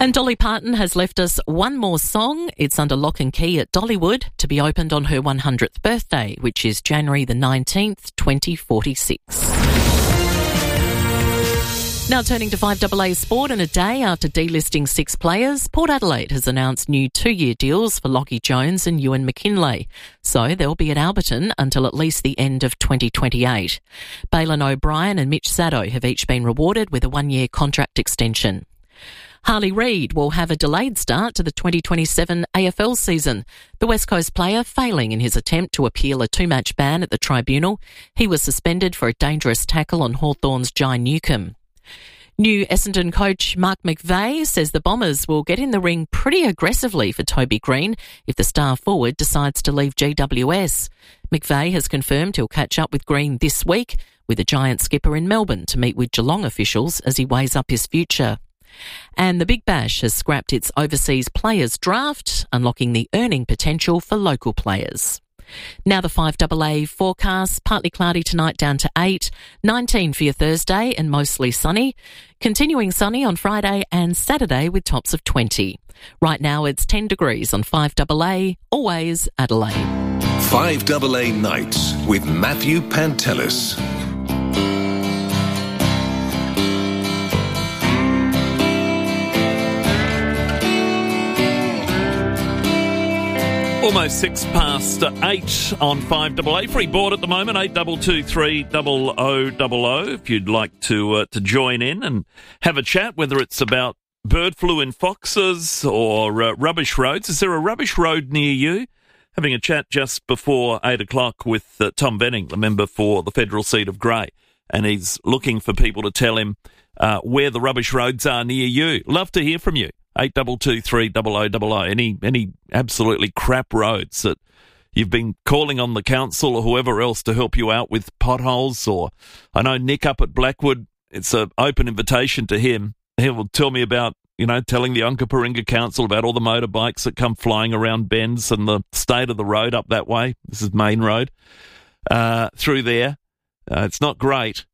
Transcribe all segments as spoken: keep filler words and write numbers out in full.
And Dolly Parton has left us one more song. It's under lock and key at Dollywood to be opened on her one hundredth birthday, which is January the nineteenth, twenty forty-six. Now turning to five A A sport, and a day after delisting six players, Port Adelaide has announced new two-year deals for Lachie Jones and Ewan McKinlay. So they'll be at Alberton until at least the end of twenty twenty-eight. Bailyn O'Brien and Mitch Sado have each been rewarded with a one-year contract extension. Harley Reid will have a delayed start to the twenty twenty-seven A F L season. The West Coast player failing in his attempt to appeal a two-match ban at the tribunal. He was suspended for a dangerous tackle on Hawthorn's Jai Newcombe. New Essendon coach Mark McVeigh says the Bombers will get in the ring pretty aggressively for Toby Green if the star forward decides to leave G W S. McVeigh has confirmed he'll catch up with Green this week, with the Giant skipper in Melbourne to meet with Geelong officials as he weighs up his future. And the Big Bash has scrapped its overseas players draft, unlocking the earning potential for local players. Now the five A A forecast, partly cloudy tonight down to eight, nineteen for your Thursday and mostly sunny, continuing sunny on Friday and Saturday with tops of twenty. Right now it's ten degrees on five A A, always Adelaide. five A A Nights with Matthew Pantelis. Almost six past eight on five A A. Free board at the moment, eight two two three double oh double oh. If you'd like to uh, to join in and have a chat, whether it's about bird flu in foxes or uh, rubbish roads. Is there a rubbish road near you? Having a chat just before eight o'clock with uh, Tom Benning, the member for the federal seat of Grey, and he's looking for people to tell him uh, where the rubbish roads are near you. Love to hear from you. eight two two three double oh double oh. Any any absolutely crap roads that you've been calling on the council or whoever else to help you out with potholes. Or I know Nick up at Blackwood, it's an open invitation to him. He will tell me about, you know, telling the Onkaparinga Council about all the motorbikes that come flying around bends and the state of the road up that way. This is Main Road. Uh, through there. Uh, it's not great.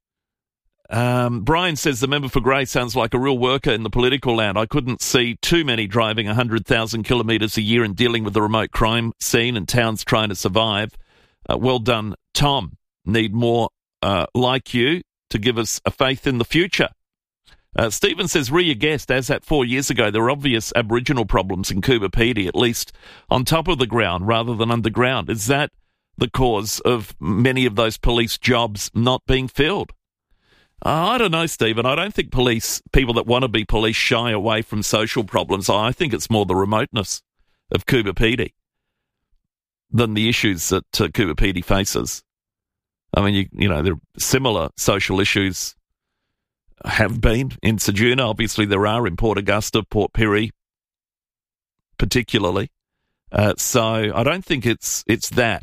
Um, Brian says the member for Grey sounds like a real worker in the political land. I couldn't see too many driving one hundred thousand kilometres a year and dealing with the remote crime scene and towns trying to survive. Uh, well done, Tom. Need more uh, like you to give us a faith in the future. Uh, Stephen says, re your guest, as at four years ago, there are obvious Aboriginal problems in Coober Pedy, at least on top of the ground rather than underground. Is that the cause of many of those police jobs not being filled? Uh, I don't know, Stephen. I don't think police, people that want to be police, shy away from social problems. I think it's more the remoteness of Coober Pedy than the issues that uh, Coober Pedy faces. I mean, you, you know, there are similar social issues have been in Ceduna. Obviously, there are in Port Augusta, Port Pirie, particularly. Uh, so I don't think it's it's that.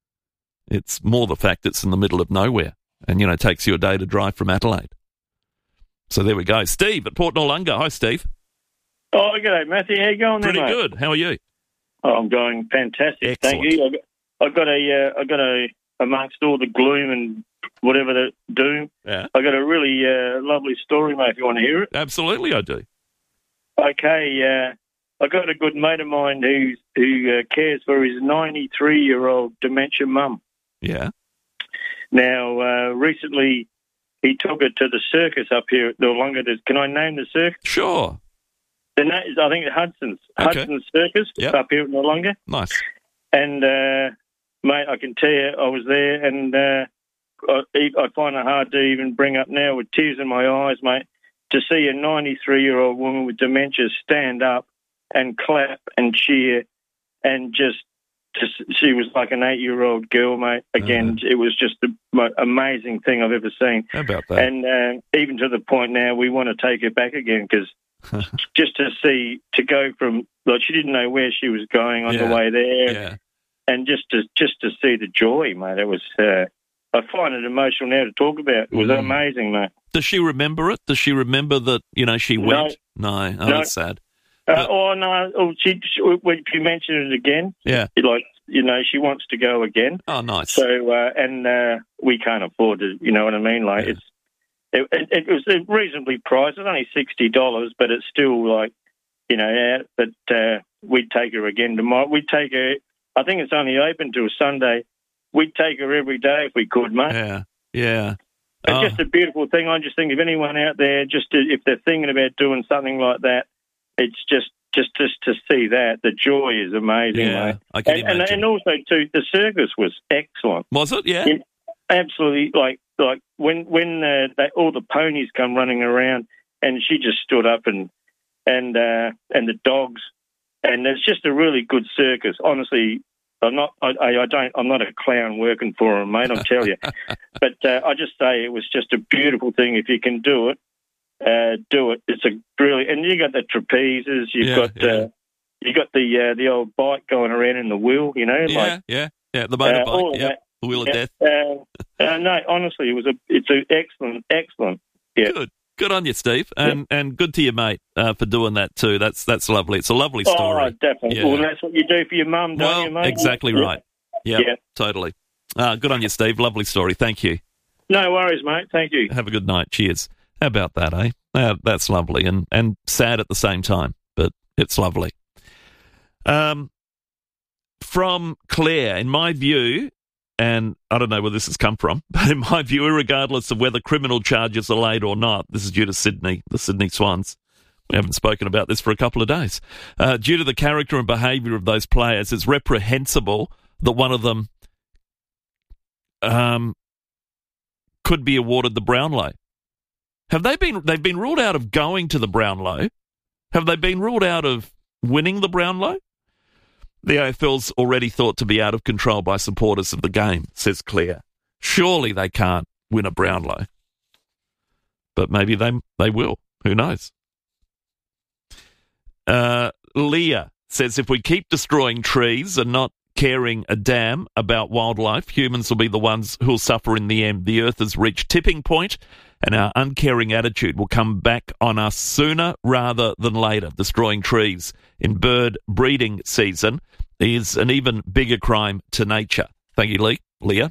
It's more the fact it's in the middle of nowhere. And, you know, it takes you a day to drive from Adelaide. So there we go. Steve at Port Noarlunga. Hi, Steve. Oh, g'day, Matthew. How you going there, Pretty mate? good. How are you? Oh, I'm going fantastic. Excellent. Thank you. I've got, I've got a, uh, I've got a, amongst all the gloom and whatever the doom, Yeah. I've got a really uh, lovely story, mate, if you want to hear it. Absolutely, I do. Okay, uh, I've got a good mate of mine who, who uh, cares for his ninety-three-year-old dementia mum. Yeah. Now, uh, recently he took her to the circus up here at Noarlunga. Can I name the circus? Sure. The name is, I think, Hudson's. Okay. Hudson's Circus Yep. up here at Noarlunga. Nice. And, uh, mate, I can tell you I was there, and uh, I, I find it hard to even bring up now with tears in my eyes, mate, to see a ninety-three-year-old woman with dementia stand up and clap and cheer and just, just she was like an eight-year-old girl, mate. Again, Uh-huh. it was just the most amazing thing I've ever seen. How about that? And uh, even to the point now we want to take her back again because just to see, to go from, like, she didn't know where she was going on Yeah. the way there. Yeah. And just to just to see the joy, mate, it was. Uh, I find it emotional now to talk about. It was Mm. amazing, mate. Does she remember it? Does she remember that, you know, she No. went? No. Oh, No. that's sad. Uh, But- oh no! Oh, she, she, if you mention it again, Yeah. like, you know, she wants to go again. Oh, nice. So, uh, and uh, we can't afford to. You know what I mean? Like, Yeah. it's it, it, it was reasonably priced. It's only sixty dollars, but it's still like you know, out, but uh, we'd take her again tomorrow. We'd take her, I think it's only open till Sunday. We'd take her every day if we could, mate. Yeah, yeah. It's Oh. just a beautiful thing. I just think if anyone out there, just to, if they're thinking about doing something like that, it's just just just to see that. The joy is amazing, Yeah, mate. I can and, and, imagine. and also, too, the circus was excellent. Was it? Yeah. Yeah, absolutely. Like like when when uh, they, all the ponies come running around, and she just stood up and and uh, and the dogs, and it's just a really good circus. Honestly, I'm not. I, I don't. I'm not a clown working for them, mate. I'll tell you. But uh, I just say it was just a beautiful thing. If you can do it, uh, do it. It's a brilliant. And you got the trapezes. You've Yeah, got yeah. uh, you got the uh, the old bike going around in the wheel. You know, Yeah, like yeah, yeah. The uh, all motorbike, of yeah. that. The wheel of Yeah. death. Uh, uh, no, honestly, it was a. It's a excellent, excellent. Yeah. Good. Good on you, Steve, and and good to you, mate, uh, for doing that too. That's that's lovely. It's a lovely story. Oh, definitely. Yeah. Well, that's what you do for your mum, don't Well, you, mate? exactly Yeah. right. Yep, Yeah. totally. Uh, good on you, Steve. Lovely story. Thank you. No worries, mate. Thank you. Have a good night. Cheers. How about that, eh? Uh, that's lovely and, and sad at the same time, but it's lovely. Um, from Claire, in my view, and I don't know where this has come from, but in my view, regardless of whether criminal charges are laid or not, this is due to Sydney, the Sydney Swans. We haven't spoken about this for a couple of days. Uh, due to the character and behaviour of those players, it's reprehensible that one of them um, could be awarded the Brownlow. Have they been? They've been ruled out of going to the Brownlow. Have they been ruled out of winning the Brownlow? The A F L's already thought to be out of control by supporters of the game, says Claire. Surely they can't win a Brownlow. But maybe they they will. Who knows? Uh, Leah says, if we keep destroying trees and not caring a damn about wildlife, humans will be the ones who'll suffer in the end. The earth has reached tipping point, and our uncaring attitude will come back on us sooner rather than later. Destroying trees in bird breeding season is an even bigger crime to nature. Thank you, Lee. Leah.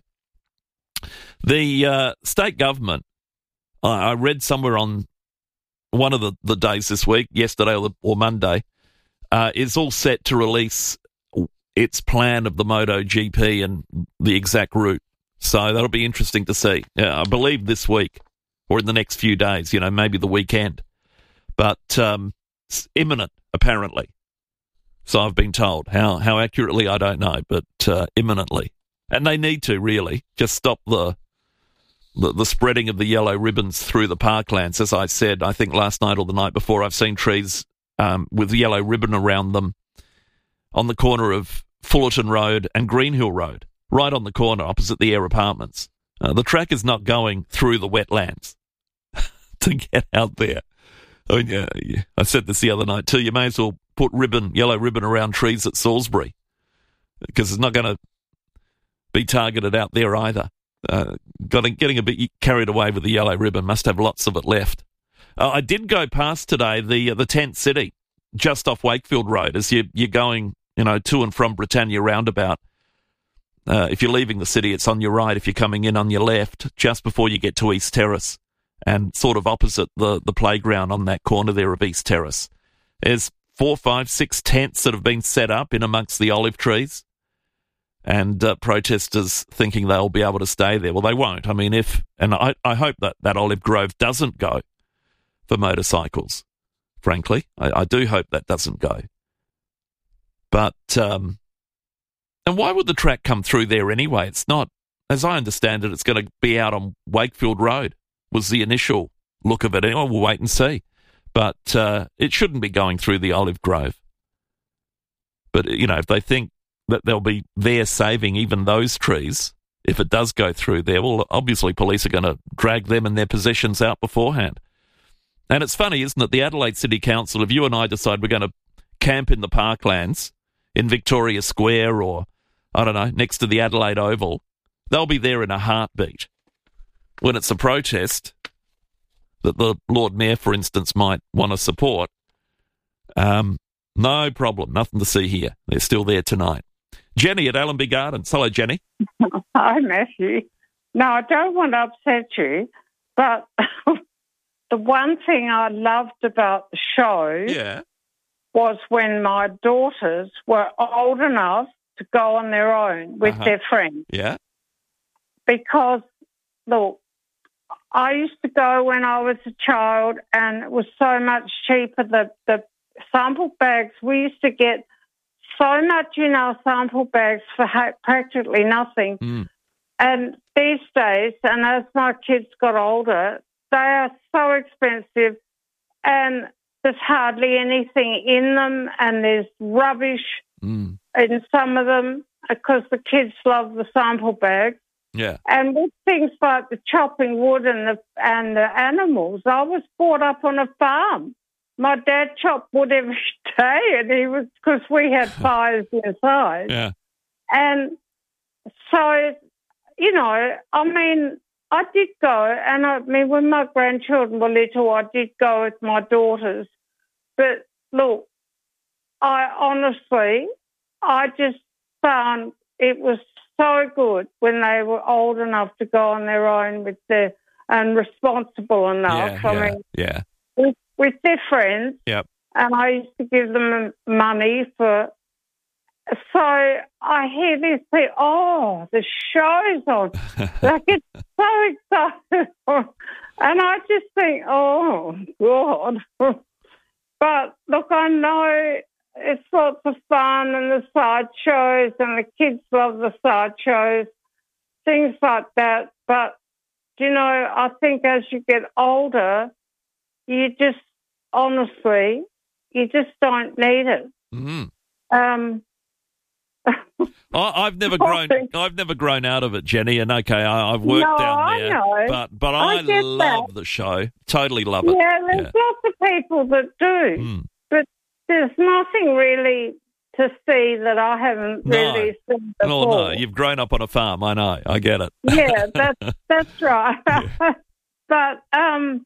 The uh, state government, I, I read somewhere on one of the, the days this week, yesterday or, or Monday, uh, is all set to release its plan of the MotoGP and the exact route. So that'll be interesting to see. Yeah, I believe this week or in the next few days, you know, maybe the weekend. But um, it's imminent, apparently. So I've been told. How how accurately, I don't know, but uh, imminently. And they need to, really, just stop the, the the spreading of the yellow ribbons through the parklands. As I said, I think last night or the night before, I've seen trees um, with yellow ribbon around them on the corner of Fullerton Road and Greenhill Road, right on the corner opposite the Air Apartments. Uh, the track is not going through the wetlands to get out there. I mean, yeah, yeah. I said this the other night too. You may as well put ribbon, yellow ribbon around trees at Salisbury, because it's not going to be targeted out there either. Uh, got getting a bit carried away with the yellow ribbon. Must have lots of it left. Uh, I did go past today the uh, the Tent City, just off Wakefield Road, as you, you're going, you know, to and from Britannia roundabout. Uh, if you're leaving the city, it's on your right. If you're coming in, on your left, just before you get to East Terrace, and sort of opposite the, the playground on that corner there of East Terrace. There's four, five, six tents that have been set up in amongst the olive trees, and uh, protesters thinking they'll be able to stay there. Well, they won't. I mean, if, and I, I hope that that olive grove doesn't go for motorcycles, frankly. I, I do hope that doesn't go. But, um, and why would the track come through there anyway? It's not, as I understand it, it's going to be out on Wakefield Road, was the initial look of it. Anyway, we'll wait and see. But uh, it shouldn't be going through the olive grove. But, you know, if they think that they'll be there saving even those trees, if it does go through there, well, obviously police are going to drag them and their possessions out beforehand. And it's funny, isn't it? The Adelaide City Council, if you and I decide we're going to camp in the parklands in Victoria Square or, I don't know, next to the Adelaide Oval, they'll be there in a heartbeat. When it's a protest that the Lord Mayor, for instance, might want to support, um, no problem, nothing to see here. They're still there tonight. Jenny at Allenby Gardens. Hello, Jenny. Hi, Matthew. No, I don't want to upset you, but the one thing I loved about the show Yeah. was when my daughters were old enough to go on their own with Uh-huh. their friends. Yeah. Because, look, I used to go when I was a child and it was so much cheaper. The, the sample bags, we used to get so much in our sample bags for ha- practically nothing. Mm. And these days, and as my kids got older, they are so expensive and there's hardly anything in them and there's rubbish Mm. in some of them because the kids love the sample bags. Yeah. And with things like the chopping wood and the and the animals, I was brought up on a farm. My dad chopped wood every day, and he was because we had fires inside. Yeah. And so, you know, I mean, I did go, and I mean, when my grandchildren were little, I did go with my daughters. But look, I honestly, I just found it was so good when they were old enough to go on their own with their and responsible enough. Yeah. I Yeah. mean, yeah. with, with their friends. Yep. And I used to give them money for. So I hear these people, oh, the show's on. Like, it's so exciting. And I just think, oh, God. But, look, I know it's lots of fun and the side shows and the kids love the side shows, things like that. But, you know, I think as you get older, you just, honestly, you just don't need it. Mm. Um, I, I've never grown. I've never grown out of it, Jenny. And okay, I, I've worked No, down I there, know. but but I I, get love that. the show. Totally love it. yeah, there's lots of people that do, Mm. but there's nothing really to see that I haven't No. really seen before. Oh no, you've grown up on a farm. I know. I get it. Yeah, that's that's right. But um,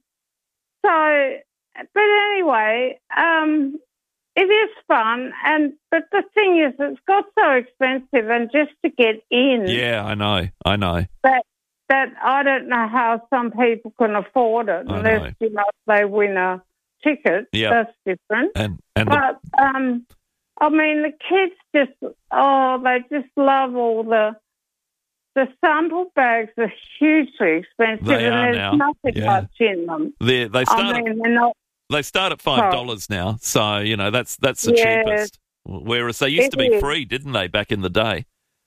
so, but anyway, um, it is fun, and but the thing is, it's got so expensive, and just to get in, Yeah, I know. I know. that that I don't know how some people can afford it I unless know. you know they win a ticket. Yep. That's different. And and the, But um, I mean, the kids just oh, they just love all the. The sample bags are hugely expensive, They and are there's now. nothing Yeah. much in them. they they start I at, mean, they're not. they start at five dollars now. So you know that's that's the Yeah. cheapest. Whereas they used It to be is. free, didn't they, back in the day?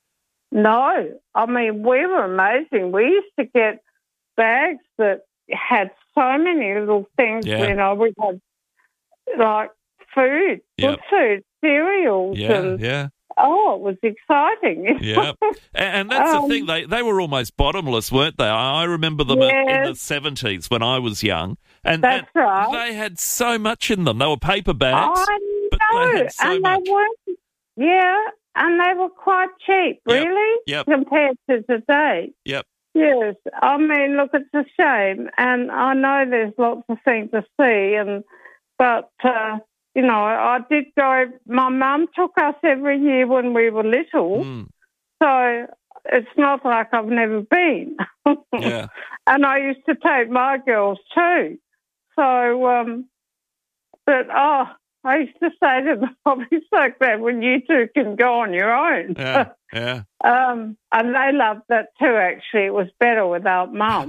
No, I mean, we were amazing. We used to get bags that had so many little things. Yeah. You know, we had like food, Yep. good food, cereals, Yeah, and yeah. oh, it was exciting. Yeah, and, and that's Um, the thing. They they were almost bottomless, weren't they? I I remember them in- in the Yes. seventies when I was young, and, That's and right. they had so much in them. They were paper bags, I but they know, had so and much. they weren't. Yeah, and they were quite cheap, Yep, really, yep. compared to today. Yep. Yes, I mean, look, it's a shame, and I know there's lots of things to see, and but uh, you know, I did go. My mum took us every year when we were little, Mm, so it's not like I've never been. yeah. And I used to take my girls too. So, um, but oh, I used to say to them, I'll be so glad when you two can go on your own. Yeah, yeah. um, and they loved that too, actually. It was better without mum.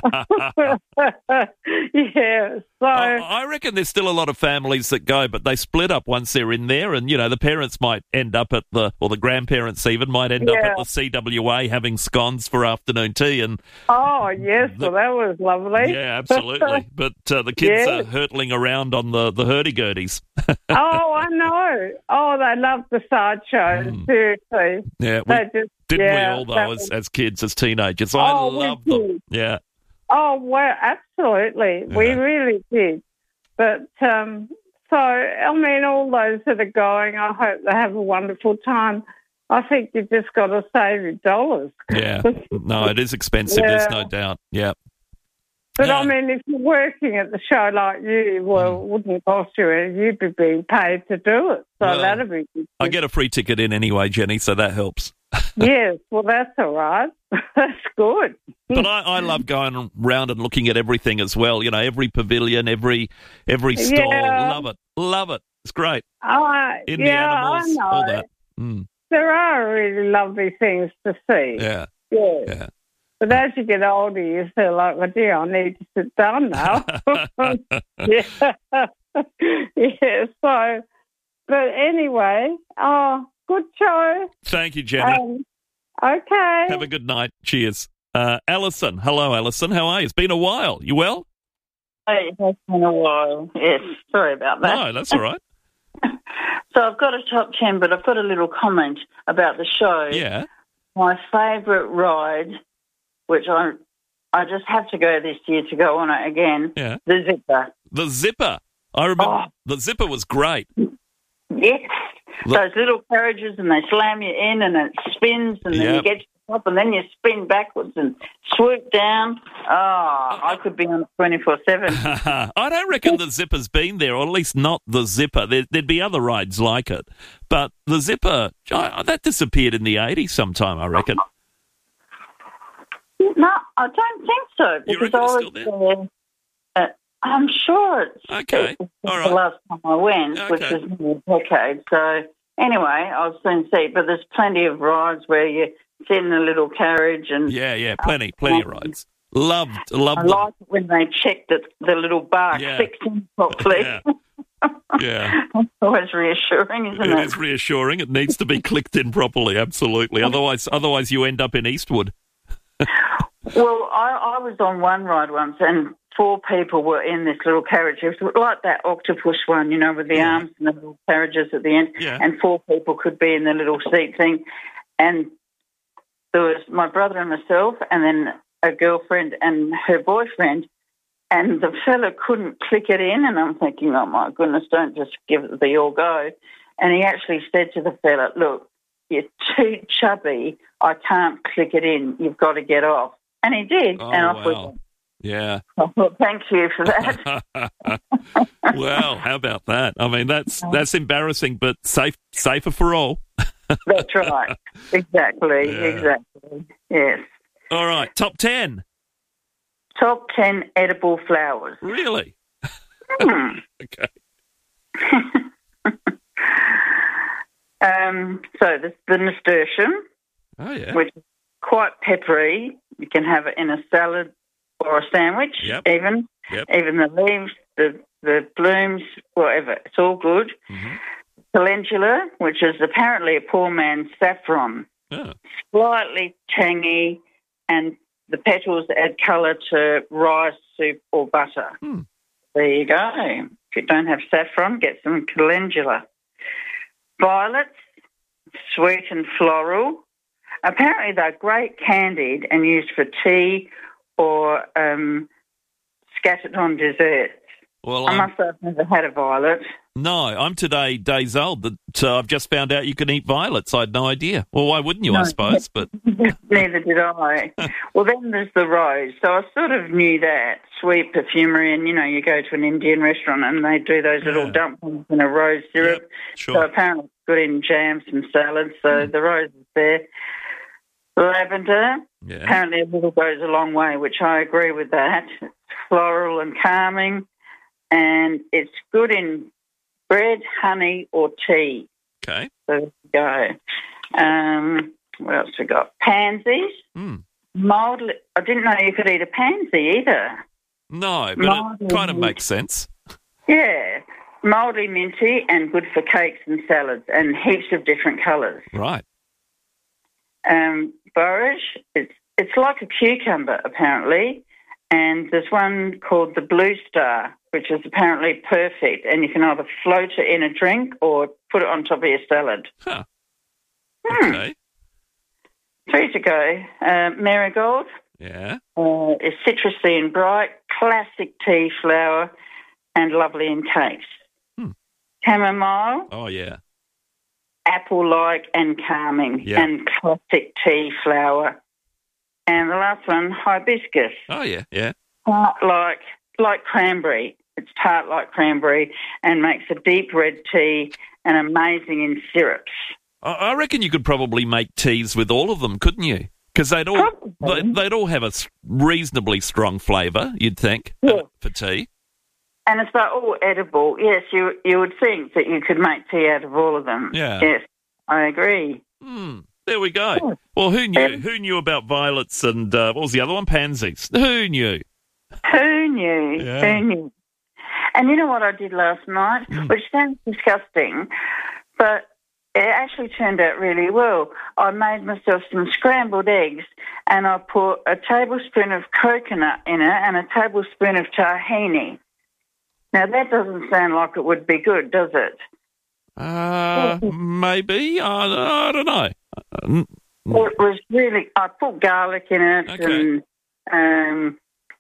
Yeah, so... I, I reckon there's still a lot of families that go, but they split up once they're in there, and you know the parents might end up at the, or the grandparents even might end up Yeah. at the C W A having scones for afternoon tea, and Oh, yes, well, that was lovely. yeah, absolutely. But uh, the kids Yeah. are hurtling around on the the hurdy-gurdies. Oh, I know. Oh, they loved the sideshows, Mm. seriously. Yeah, we, They just, didn't yeah, we all though that as, was- as kids, as teenagers? I Oh, we love them. did. Yeah, Oh, well, absolutely. We Yeah. really did. But, um, so, I mean, all those that are going, I hope they have a wonderful time. I think you just got to save your dollars. yeah. No, it is expensive. There's no Yeah. doubt. Yeah. But, Yeah. I mean, if you're working at the show like you, well, it wouldn't cost you anything. You'd be being paid to do it. So Well, that'd be good. I get a free ticket in anyway, Jenny, so that helps. Yes, well, that's all right. That's good. But I, I love going around and looking at everything as well. You know, every pavilion, every every stall. Yeah. Love it. Love it. It's great. Uh, in the yeah, animals, I know. all that. Mm. There are really lovely things to see. Yeah. Yeah. Yeah. But as you get older, you feel like, well, dear, I need to sit down now. yeah. yeah, so, but anyway, oh, good show. Thank you, Jenna. Um, okay. Have a good night. Cheers. Uh, Alison. Hello, Alison. How are you? It's been a while. You well? Hey, it has been a while. Yes, sorry about that. No, that's all right. So I've got a top ten, but I've got a little comment about the show. Yeah. My favourite ride, which I I just have to go this year to go on it again, Yeah. the Zipper. The Zipper. I remember Oh. the Zipper was great. Yes. Look- Those little carriages, and they slam you in and it spins, and then Yep. you get to the top and then you spin backwards and swoop down. Oh, I could be on it twenty-four seven. I don't reckon the Zipper's been there, or at least not the Zipper. There, there'd be other rides like it. But the Zipper, oh, that disappeared in the eighties sometime, I reckon. No, I don't think so. You Because reckon I it's was still there? there. Uh, I'm sure it's Okay. it was All the right. last time I went, which Okay. was nearly a decade. So anyway, I'll soon see. But there's plenty of rides where you sit in a little carriage and Yeah, yeah, plenty, plenty of rides. Loved, loved I them. like it when they check that the little bar Yeah. clicks in properly. Yeah. Yeah, It's always reassuring, isn't it it? is reassuring. It needs to be clicked in properly, absolutely. Otherwise, otherwise you end up in Eastwood. Well, I, I was on one ride once and four people were in this little carriage. It was like that octopus one, you know, with the Yeah. arms and the little carriages at the end. Yeah. And four people could be in the little seat thing. And there was my brother and myself and then a girlfriend and her boyfriend. And the fella couldn't click it in. And I'm thinking, oh, my goodness, don't just give it the all go. And he actually said to the fella, look, you're too chubby. I can't click it in. You've got to get off. And he did. Oh, and off we wow. went. Yeah. Well, thank you for that. Well, how about that? I mean, that's that's embarrassing, but safe, safer for all. That's right. Exactly. Yeah. Exactly. Yes. All right, top ten. Top ten edible flowers. Really? Hmm. Okay. um, so there's the nasturtium, Oh yeah. which is quite peppery. You can have it in a salad or a sandwich, Yep. even. Yep. Even the leaves, the, the blooms, whatever. It's all good. Mhm. Calendula, which is apparently a poor man's saffron. Oh. Slightly tangy, and the petals add colour to rice, soup or butter. Hmm. There you go. If you don't have saffron, get some calendula. Violets, sweet and floral. Apparently they're great candied and used for tea or um, scattered on desserts. Well, I I'm, must say I've never had a violet. no, I'm today days old that uh, I've just found out you can eat violets. I had no idea. Well, why wouldn't you? I No. suppose, but Neither did I. Well, then there's the rose. So I sort of knew that. Sweet perfumery, and, you know, you go to an Indian restaurant and they do those little Yeah. dumplings in a rose syrup. Yep, So sure. apparently it's good in jams and salads. So Mm. the rose is there. Lavender, Yeah. apparently a little goes a long way, which I agree with that. It's floral and calming, and it's good in bread, honey, or tea. Okay. So there you go. Um, what else we got? Pansies. Hmm. Mildly, I didn't know you could eat a pansy either. No, but Mildly it kind of mint. makes sense. Yeah, mildly minty and good for cakes and salads, and heaps of different colours. Right. Um, borage, it's it's like a cucumber apparently, and there's one called the Blue Star, which is apparently perfect, and you can either float it in a drink or put it on top of your salad. Huh. Hmm. Okay. Three to go. Uh, marigold. Yeah. Uh, it's citrusy and bright, classic tea flower, and lovely in taste. Hmm. Chamomile, Oh yeah. apple-like and calming, Yeah. and classic tea flower. And the last one, hibiscus, Oh yeah. Yeah. tart like like cranberry. It's tart like cranberry and makes a deep red tea and amazing in syrups. I I reckon you could probably make teas with all of them, couldn't you? Because they'd all Probably. they- they'd all have a s- reasonably strong flavour. You'd think Yeah. uh, for tea. And it's like all edible. Yes, you you would think that you could make tea out of all of them. Yeah. Yes, I agree. Hmm. There we go. Well, who knew? Who knew about violets and, uh, what was the other one? Pansies. Who knew? Who knew? Yeah. Who knew? And you know what I did last night, Mm. which sounds disgusting, but it actually turned out really well. I made myself some scrambled eggs and I put a tablespoon of coconut in it and a tablespoon of tahini. Now, that doesn't sound like it would be good, does it? Uh, maybe. I, I don't know. Uh, It was really... I put garlic in it Okay. and um,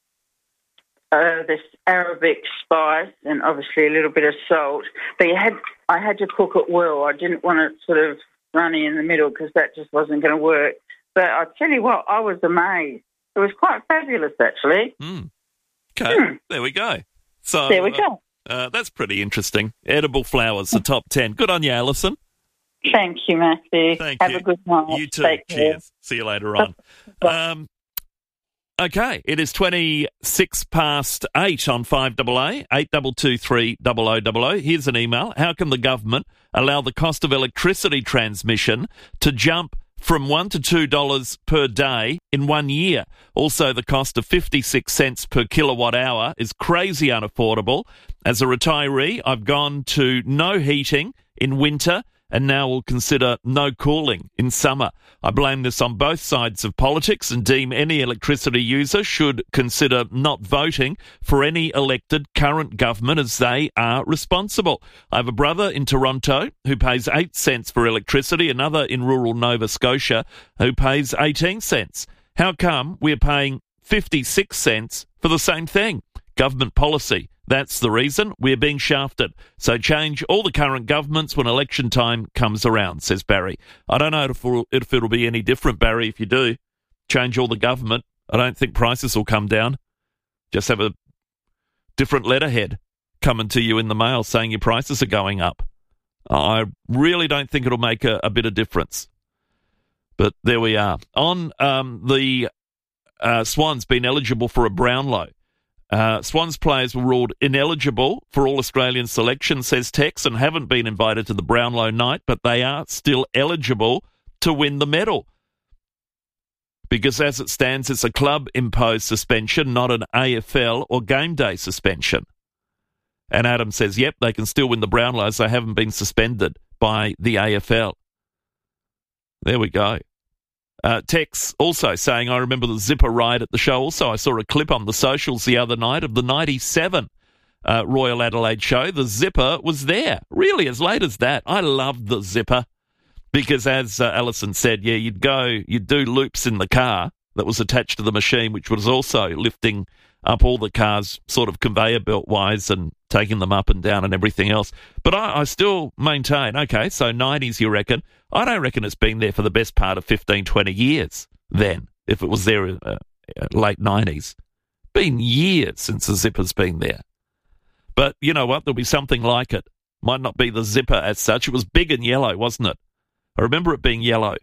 uh, this Arabic spice and obviously a little bit of salt. But you had, I had to cook it well. I didn't want it sort of runny in the middle because that just wasn't going to work. But I tell you what, I was amazed. It was quite fabulous, actually. Mm. Okay, Hmm. there we go. So There we uh, go. Uh, that's pretty interesting. Edible flowers, the top ten. Good on you, Alison. Thank you, Matthew. Thank Have you. a good night. You too. Take care. Cheers. See you later on. Um, okay, it is twenty-six past eight on five A A, eight two two three double oh double oh. Here's an email. How can the government allow the cost of electricity transmission to jump from one to two dollars per day in one year? Also, the cost of fifty-six cents per kilowatt hour is crazy unaffordable. As a retiree, I've gone to no heating in winter and now will consider no cooling in summer. I blame this on both sides of politics and deem any electricity user should consider not voting for any elected current government as they are responsible. I have a brother in Toronto who pays eight cents for electricity, another in rural Nova Scotia who pays eighteen cents. How come we're paying fifty-six cents for the same thing? Government policy. That's the reason we're being shafted. So change all the current governments when election time comes around, says Barry. I don't know if it'll, if it'll be any different, Barry, if you do. Change all the government. I don't think prices will come down. Just have a different letterhead coming to you in the mail saying your prices are going up. I really don't think it'll make a, a bit of difference. But there we are. On um, the uh, Swans been eligible for a Brownlow. Uh, Swans players were ruled ineligible for All-Australian selection, says Tex, and haven't been invited to the Brownlow night, but they are still eligible to win the medal. Because as it stands, it's a club-imposed suspension, not an A F L or game day suspension. And Adam says, yep, they can still win the Brownlows. They haven't been suspended by the A F L. There we go. Uh, Tex also saying, I remember the Zipper ride at the show. Also, I saw a clip on the socials the other night of the ninety-seven uh, Royal Adelaide show. The Zipper was there. Really, as late as that. I loved the Zipper because, as uh, Alison said, yeah, you'd go, you'd do loops in the car that was attached to the machine, which was also lifting up all the cars sort of conveyor belt-wise and taking them up and down and everything else. But I, I still maintain, okay, so nineties, you reckon? I don't reckon it's been there for the best part of fifteen, twenty years then, if it was there in uh, late nineties. Been years since the Zipper's been there. But you know what? There'll be something like it. Might not be the Zipper as such. It was big and yellow, wasn't it? I remember it being yellow.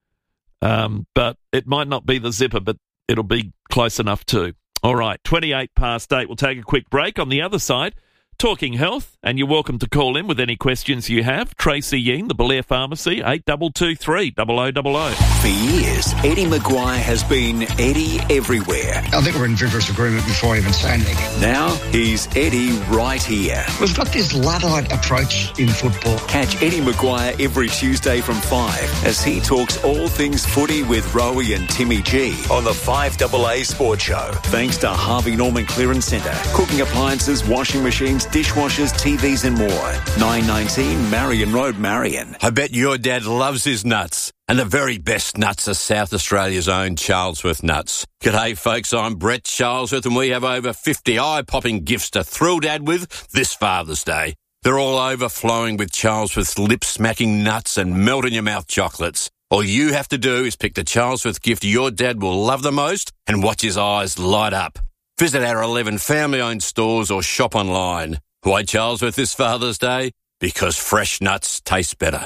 Um, but it might not be the Zipper, but it'll be close enough too. All right, twenty-eight past eight. We'll take a quick break. On the other side, talking health, and you're welcome to call in with any questions you have. Tracy Ying, the Belair Pharmacy, eight two two three, double oh double oh. For years, Eddie Maguire has been Eddie everywhere. I think we're in vigorous agreement before I even say anything. Now, he's Eddie right here. We've got this Luddite approach in football. Catch Eddie Maguire every Tuesday from five as he talks all things footy with Rowie and Timmy G on the five A A Sports Show. Thanks to Harvey Norman Clearance Centre. Cooking appliances, washing machines, dishwashers, T Vs and more. nine nineteen Marion Road, Marion. I bet your dad loves his nuts. And the very best nuts are South Australia's own Charlesworth nuts. G'day folks, I'm Brett Charlesworth and we have over fifty eye-popping gifts to thrill Dad with this Father's Day. They're all overflowing with Charlesworth's lip-smacking nuts and melt-in-your-mouth chocolates. All you have to do is pick the Charlesworth gift your dad will love the most and watch his eyes light up. Visit our eleven family-owned stores or shop online. Why Charlesworth this Father's Day? Because fresh nuts taste better.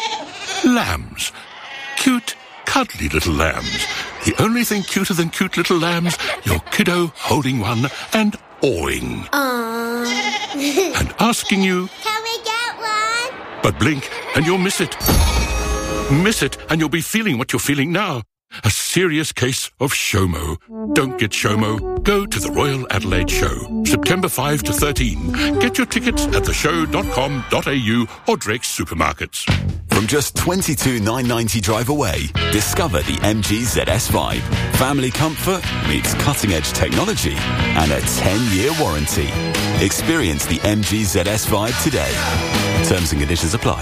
Lambs. Cute, cuddly little lambs. The only thing cuter than cute little lambs, your kiddo holding one and awing Aww. and asking you, Can we get one? but blink and you'll miss it. Miss it and you'll be feeling what you're feeling now. A serious case of SHOMO. Don't get SHOMO. Go to the Royal Adelaide Show, September fifth to thirteen. Get your tickets at the show dot com dot a u or Drake's supermarkets. From just twenty-two thousand nine hundred ninety drive away, discover the M G Z S Vibe. Family comfort meets cutting-edge technology and a ten-year warranty. Experience the M G Z S Vibe today. Terms and conditions apply.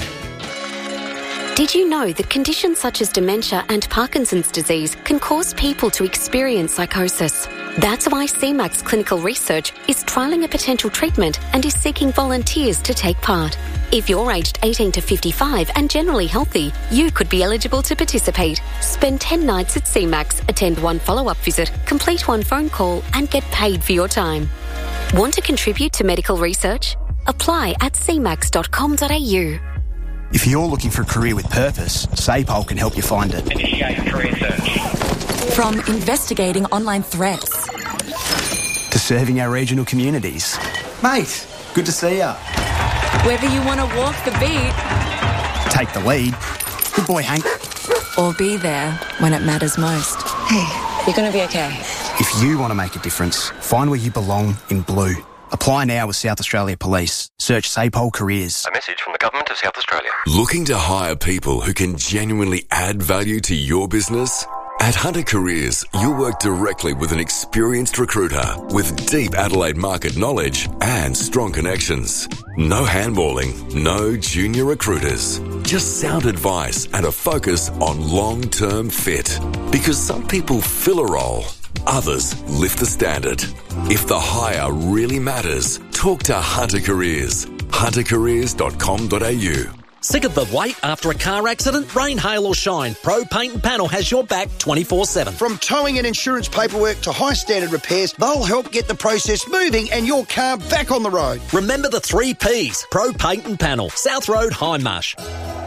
Did you know that conditions such as dementia and Parkinson's disease can cause people to experience psychosis? That's why C MAX Clinical Research is trialling a potential treatment and is seeking volunteers to take part. If you're aged eighteen to fifty-five and generally healthy, you could be eligible to participate. Spend ten nights at C MAX, attend one follow-up visit, complete one phone call and get paid for your time. Want to contribute to medical research? Apply at c max dot com dot a u. If you're looking for a career with purpose, SAPOL can help you find it. Initiate career search. From investigating online threats to serving our regional communities. Mate, good to see ya. Whether you want to walk the beat, take the lead. Good boy, Hank. Or be there when it matters most. Hey, you're going to be okay. If you want to make a difference, find where you belong in blue. Apply now with South Australia Police. Search SAPOL Careers. A message from the Government of South Australia. Looking to hire people who can genuinely add value to your business? At Hunter Careers, you'll work directly with an experienced recruiter with deep Adelaide market knowledge and strong connections. No handballing, no junior recruiters. Just sound advice and a focus on long-term fit. Because some people fill a role, others lift the standard. If the hire really matters, talk to Hunter Careers. hunter careers dot com dot a u. Sick of the wait after a car accident? Rain, hail or shine, Pro Paint and Panel has your back twenty-four seven. From towing and insurance paperwork to high standard repairs, they'll help get the process moving and your car back on the road. Remember the three Ps, Pro Paint and Panel, South Road, Hindmarsh.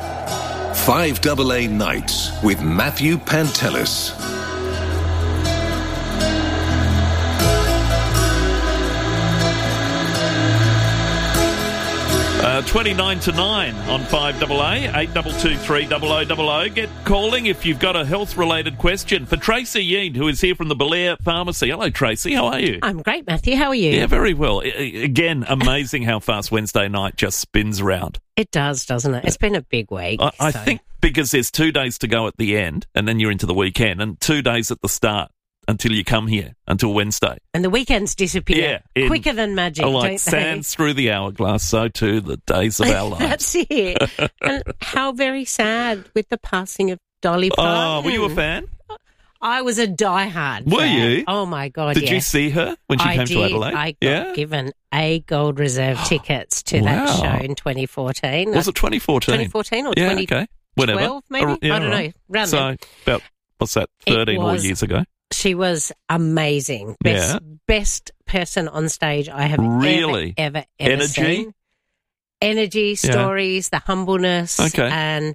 five A A Nights with Matthew Pantelis. Uh, twenty-nine to nine on five A A, eight two two three double oh double oh. Get calling if you've got a health-related question. For Tracy Yean, who is here from the Belair Pharmacy. Hello, Tracy. How are you? I'm great, Matthew. How are you? Yeah, very well. I- again, amazing how fast Wednesday night just spins round. It does, doesn't it? It's been a big week. I, I so. think because there's two days to go at the end, and then you're into the weekend, and two days at the start until you come here, until Wednesday. And the weekends disappear yeah, in, quicker than magic, like don't they? sands through the hourglass, so too the days of our lives. That's it. And how very sad with the passing of Dolly Parton. Oh, were you a fan? I was a diehard Were fan. you? Oh, my God, Did yes. you see her when she I came did. to Adelaide? I got yeah? given a Gold Reserve tickets to Wow. that show in twenty fourteen. Was it twenty fourteen? twenty fourteen or yeah, twenty twelve, okay. Whatever. maybe? Uh, yeah, I don't right. know. Round so, then. about, what's that, thirteen more was- years ago? She was amazing. Best, Yeah. best person on stage I have Really? ever, ever, ever Energy? seen. Energy, stories, the humbleness. Okay. And,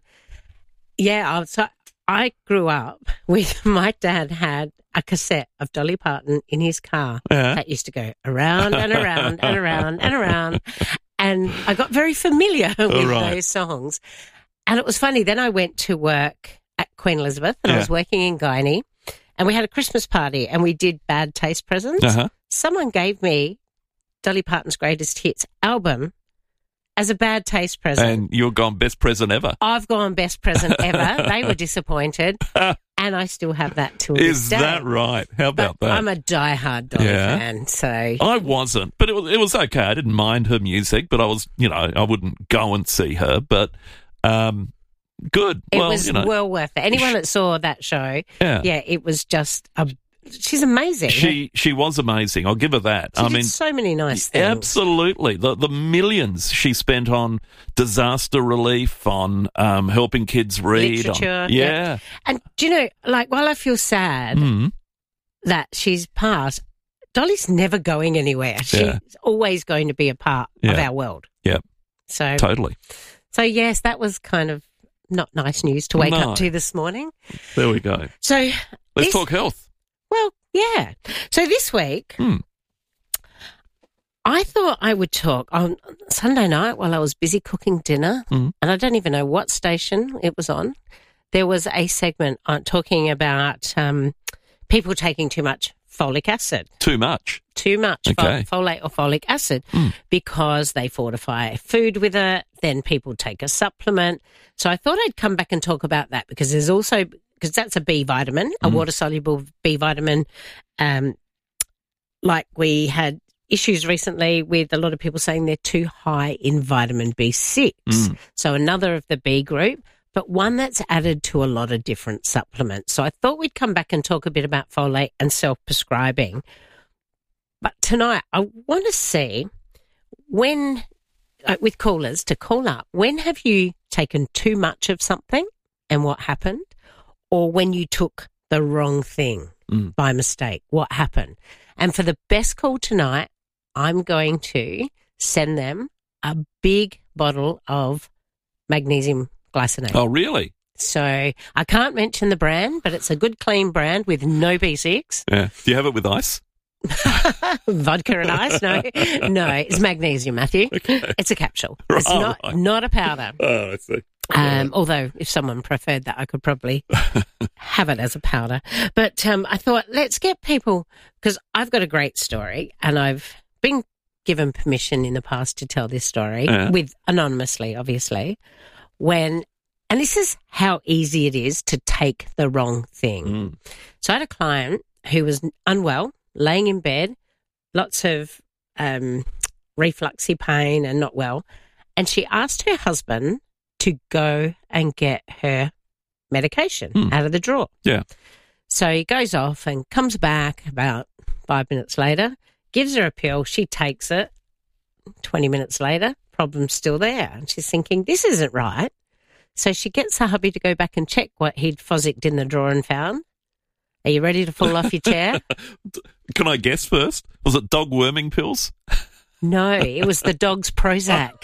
yeah, I, was, I grew up with my dad had a cassette of Dolly Parton in his car Yeah. that used to go around and around and around and around. And I got very familiar with right. those songs. And it was funny. Then I went to work at Queen Elizabeth and Yeah. I was working in Guiney. And we had a Christmas party and we did bad taste presents. Uh-huh. Someone gave me Dolly Parton's Greatest Hits album as a bad taste present. And you're gone best present ever. I've gone best present ever. They were disappointed. And I still have that till this Is day. that right? How about But that? I'm a diehard Dolly Yeah. fan, so... I wasn't, but it was, it was okay. I didn't mind her music, but I was, you know, I wouldn't go and see her, but um, good. It well, was you know, well worth it. Anyone that saw that show, Yeah. yeah, it was just a... She's amazing. She she was amazing. I'll give her that. She I did mean, so many nice things. absolutely. The the millions she spent on disaster relief, on um, helping kids read. on- Literature. yeah. And do you know, like, while I feel sad Mm. that she's passed, Dolly's never going anywhere. She's Yeah. always going to be a part of Yeah. our world. Yeah. So Totally. So yes, that was kind of not nice news to wake No. up to this morning. There we go. So Let's this- talk health. Well, yeah. So this week, Hmm. I thought I would talk on Sunday night while I was busy cooking dinner, Mm. and I don't even know what station it was on. There was a segment on talking about um, people taking too much folic acid. Too much? Too much Okay. fo- folate or folic acid because they fortify food with it. Then people take a supplement. So I thought I'd come back and talk about that because there's also, because that's a B vitamin, a Mm. water-soluble B vitamin. Um, like we had issues recently with a lot of people saying they're too high in vitamin B six. Mm. So another of the B group, but one that's added to a lot of different supplements. So I thought we'd come back and talk a bit about folate and self-prescribing. But tonight I want to see when, uh, with callers, to call up, when have you taken too much of something and what happened? Or when you took the wrong thing Mm. by mistake, what happened? And for the best call tonight, I'm going to send them a big bottle of magnesium glycinate. Oh, really? So I can't mention the brand, but it's a good, clean brand with no B six. Yeah. Do you have it with ice? Vodka and ice? No, no, it's magnesium, Matthew. Okay. It's a capsule. Right, It's not right. not a powder. Oh, I see. Um, although, if someone preferred that, I could probably have it as a powder. But um, I thought, let's get people, because I've got a great story, and I've been given permission in the past to tell this story, Yeah. with anonymously, obviously, when, and this is how easy it is to take the wrong thing. Mm. So I had a client who was unwell, laying in bed, lots of um, refluxy pain and not well, and she asked her husband to go and get her medication Mm. out of the drawer. Yeah. So he goes off and comes back about five minutes later, gives her a pill, she takes it. twenty minutes later, problem's still there. And she's thinking, this isn't right. So she gets her hubby to go back and check what he'd physicked in the drawer and found. Are you ready to fall off your chair? Can I guess first? Was it dog worming pills? No, it was the dog's Prozac.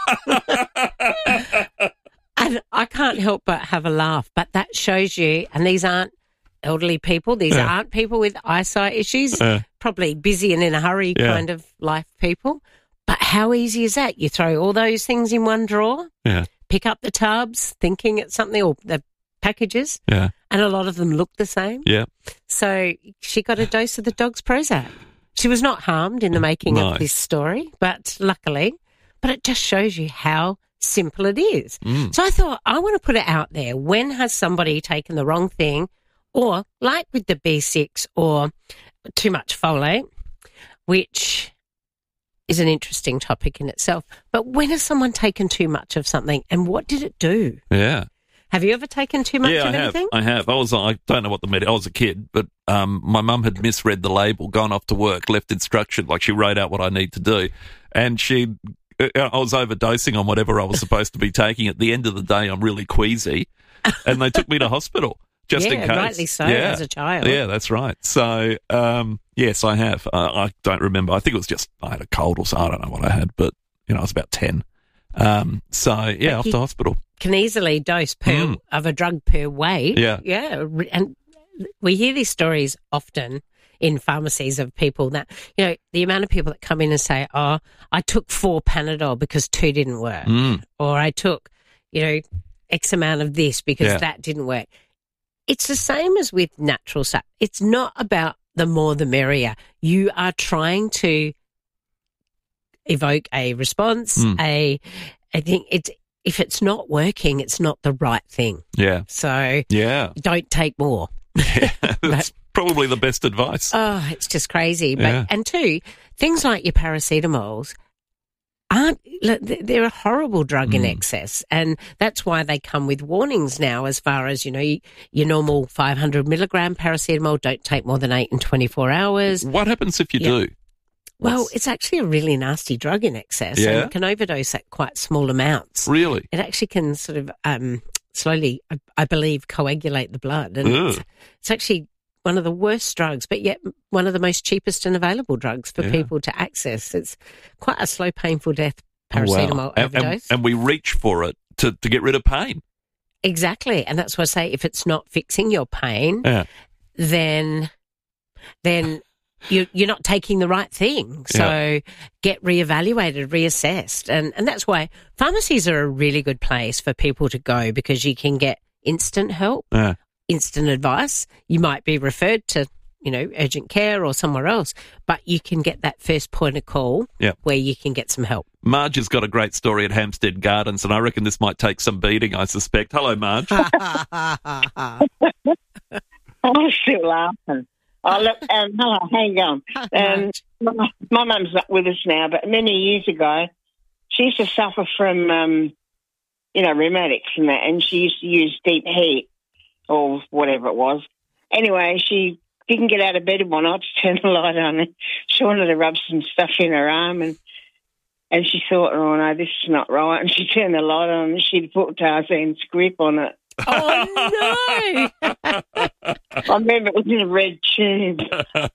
And I can't help but have a laugh, but that shows you, and these aren't elderly people, these Yeah. aren't people with eyesight issues, Yeah. probably busy and in a hurry Yeah. kind of life people. But how easy is that? You throw all those things in one drawer, Yeah. pick up the tubs, thinking it's something, or the packages, Yeah. and a lot of them look the same. Yeah. So she got a dose of the dog's Prozac. She was not harmed in the making Nice. of this story, but luckily, but it just shows you how simple it is. Mm. So I thought, I want to put it out there. When has somebody taken the wrong thing, or like with the B six or too much folate, which is an interesting topic in itself, but when has someone taken too much of something and what did it do? Yeah. Have you ever taken too much yeah, of I anything? have. I have. I was. I don't know what the med. I was a kid, but um, my mum had misread the label, gone off to work, left instruction, like she wrote out what I need to do, and she. I was overdosing on whatever I was supposed to be taking. At the end of the day, I'm really queasy, and they took me to hospital just yeah, in case. rightly so, yeah. as a child. Yeah, that's right. So um, yes, I have. Uh, I don't remember. I think it was just I had a cold or so. I don't know what I had, but you know, I was about ten. Um, so yeah, But off you- to hospital. Can easily dose per Mm. of a drug per weight. Yeah. Yeah. And we hear these stories often in pharmacies of people that, you know, the amount of people that come in and say, oh, I took four Panadol because two didn't work. Mm. Or I took, you know, X amount of this because Yeah. that didn't work. It's the same as with natural stuff. It's not about the more the merrier. You are trying to evoke a response, Mm. a, I think it's, if it's not working, it's not the right thing. Yeah. So Yeah. don't take more. That's probably the best advice. Oh, it's just crazy. But Yeah. and two, things like your paracetamols aren't, look, they're a horrible drug in Mm. excess. And that's why they come with warnings now as far as, you know, y- your normal five hundred milligram paracetamol, don't take more than eight in twenty-four hours. What happens if you Yeah. do? Well, it's actually a really nasty drug in excess. Yeah. And you can overdose at quite small amounts. Really? It actually can sort of um, slowly, I, I believe, coagulate the blood. And it's, Ugh. it's actually one of the worst drugs, but yet one of the most cheapest and available drugs for Yeah. people to access. It's quite a slow, painful death, Oh, wow. paracetamol And- and, overdose. and we reach for it to, to get rid of pain. Exactly. And that's why I say if it's not fixing your pain, Yeah. then then you, you're not taking the right thing. So Yeah. get reevaluated, reassessed. And, and that's why pharmacies are a really good place for people to go, because you can get instant help, Yeah. instant advice. You might be referred to, you know, urgent care or somewhere else, but you can get that first point of call Yep. where you can get some help. Marge has got a great story at Hampstead Gardens, and I reckon this might take some beating, I suspect. Hello, Marge. I'm still laughing. Oh, look, um, hello, hang on. Um, my my mum's not with us now, but many years ago, she used to suffer from, um, you know, rheumatics and that, and she used to use deep heat or whatever it was. Anyway, she didn't get out of bed one night to turn the light on, and she wanted to rub some stuff in her arm, and and she thought, oh, no, this is not right, and she turned the light on, and she'd put Tarzane's grip on it. Oh, no! I remember it was in a red tube.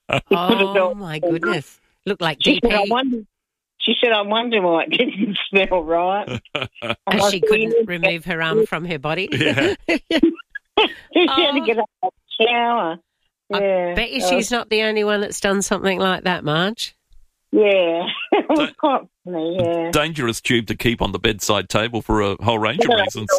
Oh, my goodness. Looked like She D P. said, I wonder, she said, I wonder why it didn't smell right. And she couldn't remove her arm from her body. Yeah. She had to get up and shower. Yeah. I bet you she's not the only one that's done something like that, Marge. Yeah. It was quite funny, yeah. Dangerous tube to keep on the bedside table for a whole range of Yeah. reasons.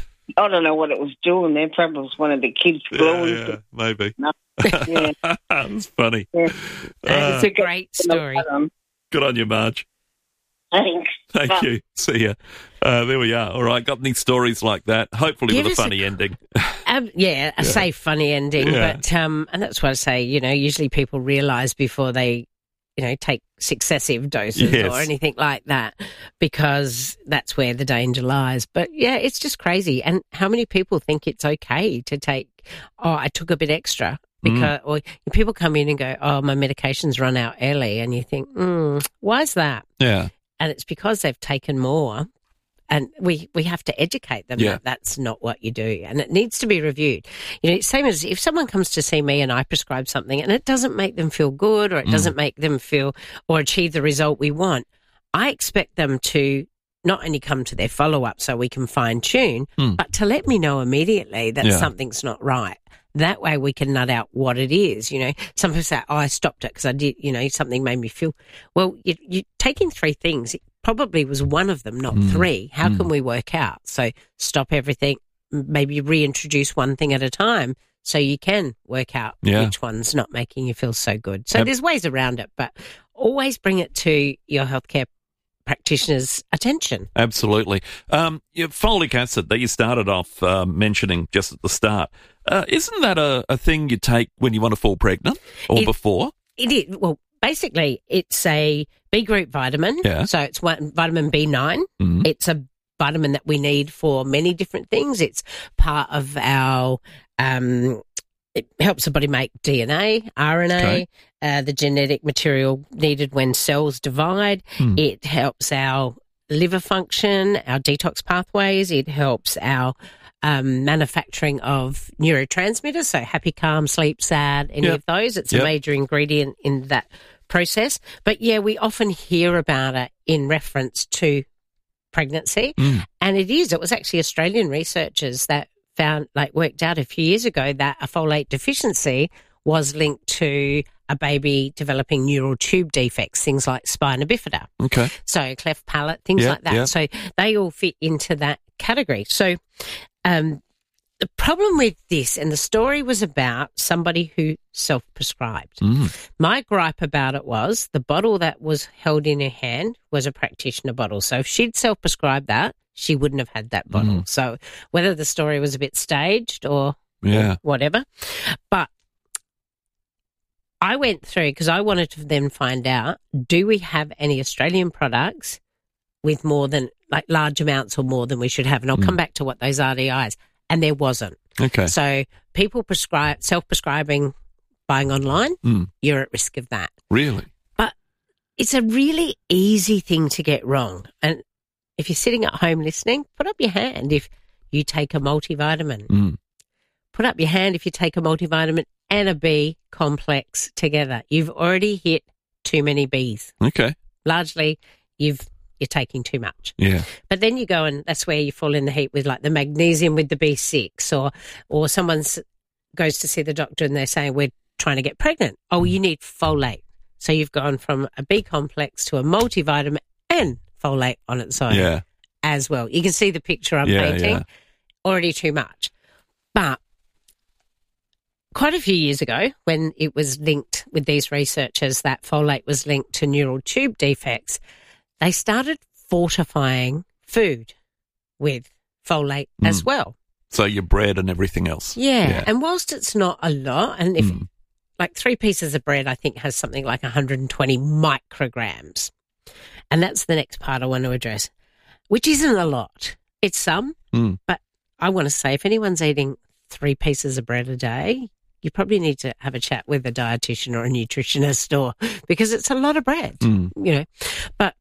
I don't know what it was doing there. Probably was one of the kids blowing. Yeah, yeah, maybe. No. Yeah. That's funny. Yeah. That's Uh, a great story. Good on you, Marge. Thanks. Thank Bye. you. See ya. Uh, there we are. All right. Got any stories like that? Hopefully Give with a us a- funny ending. Um, yeah, a Yeah. safe, funny ending. Yeah. But um, and that's what I say. You know, usually people realise before they, you know, take successive doses Yes. or anything like that, because that's where the danger lies. But yeah, it's just crazy. And how many people think it's okay to take? Oh, I took a bit extra. Because, Mm. or people come in and go, oh, my medication's run out early, and you think, mm, why is that? Yeah. And it's because they've taken more, and we, we have to educate them Yeah. that that's not what you do, and it needs to be reviewed. You know, same as if someone comes to see me and I prescribe something and it doesn't make them feel good, or it Mm. doesn't make them feel or achieve the result we want, I expect them to not only come to their follow-up so we can fine-tune, Mm. but to let me know immediately that Yeah. something's not right. That way we can nut out what it is. You know, some people say, oh, I stopped it because I did, you know, something made me feel, well, you, you're taking three things. It probably was one of them, not Mm. three. How Mm. can we work out? So stop everything, m- maybe reintroduce one thing at a time so you can work out Yeah. which one's not making you feel so good. So Yep. there's ways around it, but always bring it to your healthcare practitioner's attention. Absolutely. Um, yeah, folic acid that you started off uh, mentioning just at the start, uh, isn't that a, a thing you take when you want to fall pregnant or It- before? It is. Well, basically, it's a B group vitamin. Yeah. So it's one, vitamin B nine. Mhm. It's a vitamin that we need for many different things. It's part of our, um, it helps the body make D N A, R N A, Okay. uh, the genetic material needed when cells divide. Hmm. It helps our liver function, our detox pathways. It helps our um, manufacturing of neurotransmitters, so happy, calm, sleep, sad, any Yep. of those. It's Yep. a major ingredient in that process. But yeah, we often hear about it in reference to pregnancy. Mm. And it is, it was actually Australian researchers that found, like worked out a few years ago that a folate deficiency was linked to a baby developing neural tube defects, things like spina bifida. Okay. So cleft palate, things Yeah, like that. yeah. So they all fit into that category. So um, the problem with this, and the story was about somebody who self-prescribed. Mm. My gripe about it was the bottle that was held in her hand was a practitioner bottle. So if she'd self-prescribed that, she wouldn't have had that bottle. Mm. So whether the story was a bit staged or Yeah. whatever. But I went through because I wanted to then find out, do we have any Australian products with more than, like large amounts or more than we should have? And I'll Mm. come back to what those R D Is. And there wasn't. Okay. So people prescribe, self-prescribing, buying online, Mm. you're at risk of that. Really? But it's a really easy thing to get wrong. And if you're sitting at home listening, put up your hand if you take a multivitamin. Mm. Put up your hand if you take a multivitamin and a B complex together. You've already hit too many Bs. Okay. Largely, you've you're taking too much. Yeah. But then you go and that's where you fall in the heap with like the magnesium with the B six, or or someone goes to see the doctor and they're saying we're trying to get pregnant. Oh, you need folate. So you've gone from a B complex to a multivitamin and folate on its own Yeah. as well. You can see the picture I'm Yeah, painting. yeah. Already too much. But quite a few years ago, when it was linked with these researchers that folate was linked to neural tube defects, they started fortifying food with folate Mm. as well. So your bread and everything else. Yeah. And whilst it's not a lot, and if like three pieces of bread, I think has something like one hundred twenty micrograms. And that's the next part I want to address, which isn't a lot. It's some, Mm. but I want to say if anyone's eating three pieces of bread a day, you probably need to have a chat with a dietitian or a nutritionist, or because it's a lot of bread, Mm. you know. But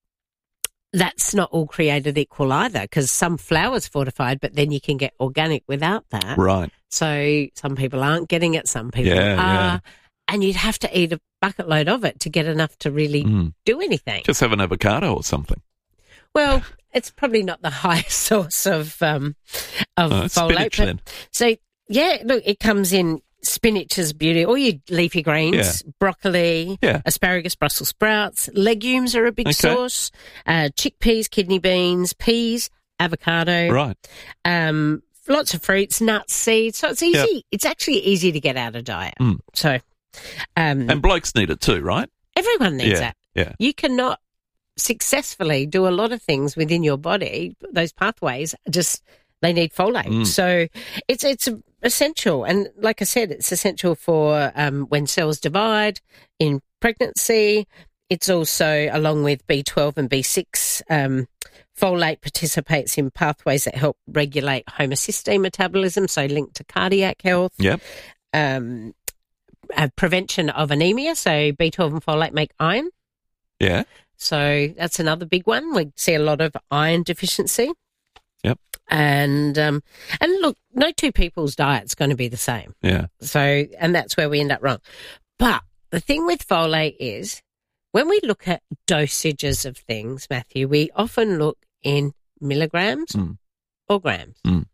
that's not all created equal either, because some flour's fortified, but then you can get organic without that. Right. So some people aren't getting it, some people Yeah, are. yeah. And you'd have to eat a bucket load of it to get enough to really Mm. do anything. Just have an avocado or something. Well, it's probably not the highest source of um, of Oh, folate. spinach but- then. So, yeah, look, it comes in spinach is beauty, all your leafy greens, Yeah. broccoli, Yeah. asparagus, Brussels sprouts, legumes are a big Okay. source, uh, chickpeas, kidney beans, peas, avocado. Right. Um, lots of fruits, nuts, seeds. So it's easy. Yep. It's actually easy to get out of diet. Mm. So, um, And blokes need it too, right? everyone needs yeah. that. Yeah. You cannot successfully do a lot of things within your body. Those pathways just, they need folate. Mm. So it's it's essential. And like I said, it's essential for um, when cells divide in pregnancy. It's also, along with B twelve and B six, um, folate participates in pathways that help regulate homocysteine metabolism, so linked to cardiac health. Yep. Um, uh, prevention of anemia, so B twelve and folate make iron. Yeah. So that's another big one. We see a lot of iron deficiency. Yep. And um, and look, no two people's diet's going to be the same. Yeah. So, and that's where we end up wrong. But the thing with folate is, when we look at dosages of things, Matthew, we often look in milligrams Mm. or grams. Mm.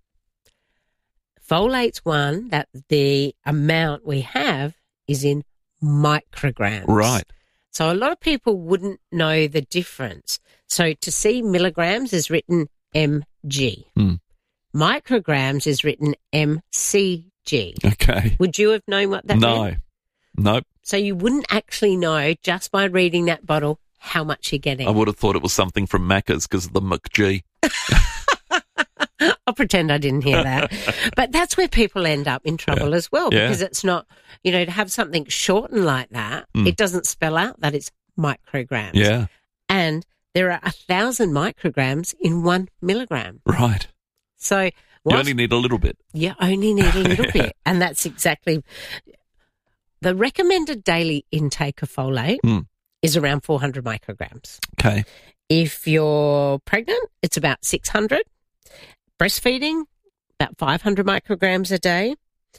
Folate's one that the amount we have is in micrograms. Right. So a lot of people wouldn't know the difference. So to see milligrams is written M G. Mm. Micrograms is written M C G. Okay. Would you have known what that No. meant? Nope. So you wouldn't actually know just by reading that bottle how much you're getting. I would have thought it was something from Macca's because of the McG. I'll pretend I didn't hear that. But that's where people end up in trouble Yeah. as well, Yeah. because it's not, you know, to have something shortened like that, Mm. it doesn't spell out that it's micrograms. Yeah. And there are a thousand micrograms in one milligram. Right. So You whilst- only need a little bit. you only need a little Yeah. bit. And that's exactly the recommended daily intake of folate Mm. is around four hundred micrograms. Okay. If you're pregnant, it's about six hundred. Breastfeeding, about five hundred micrograms a day.